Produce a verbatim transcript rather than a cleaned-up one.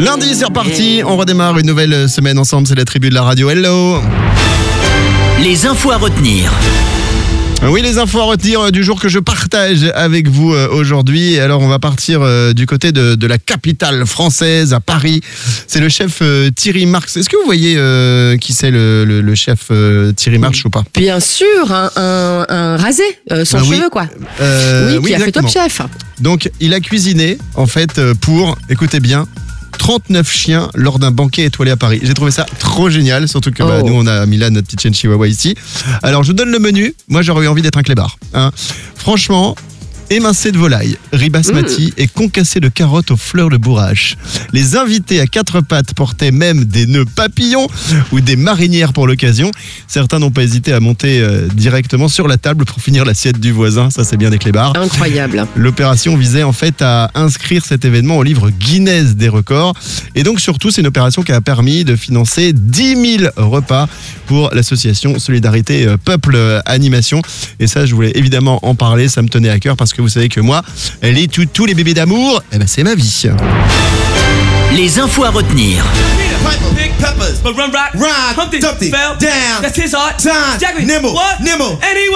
Lundi, c'est reparti. On redémarre une nouvelle semaine ensemble. C'est la tribu de la radio. Hello. Les infos à retenir. Oui, les infos à retenir du jour que je partage avec vous aujourd'hui. Alors, on va partir du côté de, de la capitale française, à Paris. C'est le chef euh, Thierry Marx. Est-ce que vous voyez euh, qui c'est le, le, le chef euh, Thierry Marx ou pas? Bien sûr, un, un, un rasé, euh, sans Ah oui. cheveux quoi. Euh, oui, qui oui, a fait Top exactement. Chef. Donc, il a cuisiné, en fait, pour, écoutez bien, trente-neuf chiens lors d'un banquet étoilé à Paris. J'ai trouvé ça trop génial, surtout que bah, Oh. nous, on a Milan, notre petite chienne chihuahua ici. Alors, je vous donne le menu. Moi, j'aurais eu envie d'être un clébard. Hein. Franchement, émincé de volaille, riz basmati Mmh. et concassé de carottes aux fleurs de bourrache. Les invités à quatre pattes portaient même des nœuds papillons ou des marinières pour l'occasion. Certains n'ont pas hésité à monter euh, directement sur la table pour finir l'assiette du voisin. Ça, c'est bien des clébards. Incroyable. L'opération visait en fait à inscrire cet événement au livre Guinness des records. Et donc surtout, c'est une opération qui a permis de financer dix mille repas pour l'association Solidarité euh, Peuple euh, Animation. Et ça, je voulais évidemment en parler, ça me tenait à cœur parce que vous savez que moi, les, tous, tous les bébés d'amour, eh ben, c'est ma vie. Les infos à retenir. Big peppers, but run rock, rhyme, Humpty, Dumpty, fell down, That's his art. time, Jackery, nimble, what? nimble. And he